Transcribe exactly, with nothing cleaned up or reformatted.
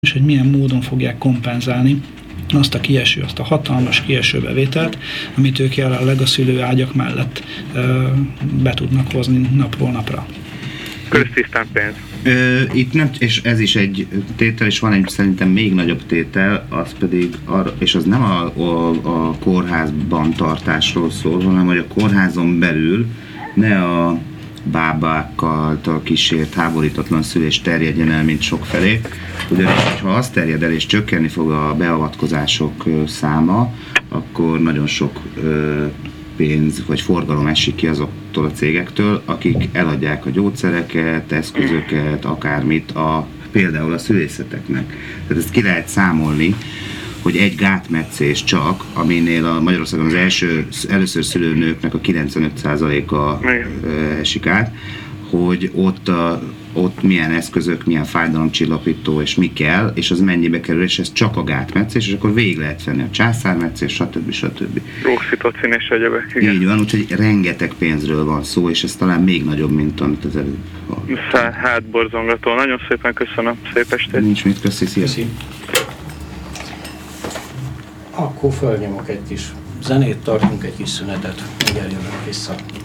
és hogy milyen módon fogják kompenzálni azt a kieső, azt a hatalmas kieső bevételt, amit ők jelenleg a szülőágyak mellett ö, be tudnak hozni napról napra. Köztisztán pénz. Ö, itt nem, és ez is egy tétel, és van egy szerintem még nagyobb tétel, az pedig, arra, és az nem a, a, a kórházban tartásról szól, hanem hogy a kórházon belül ne a bábákkal a kísért háborítatlan szülés terjedjen el, mint sokfelé. Ugyanis, ha az terjed el és csökkenni fog a beavatkozások száma, akkor nagyon sok ö, pénz vagy forgalom esik ki azoktól a cégektől, akik eladják a gyógyszereket, eszközöket, akármit, a, például a szülészeteknek. Tehát ezt ki lehet számolni, hogy egy gátmetszés csak, aminél a Magyarországon az első, először szülőnőknek a kilencvenöt százaléka esik át, hogy ott, a, ott milyen eszközök, milyen fájdalomcsillapító és mi kell, és az mennyibe kerül, és ez csak a gátmetszés, és akkor végig lehet venni a császármetszés, stb. stb. Roxitocin és egyebek, igen. Így van, úgyhogy rengeteg pénzről van szó, és ez talán még nagyobb, mint amit az előbb hallottam. Hátborzongató. Nagyon szépen köszönöm. Szép estét. Nincs mit, köszi, szia. Akkor fölnyomok egy kis zenét, tartunk egy kis szünetet, mindjárt jövünk vissza.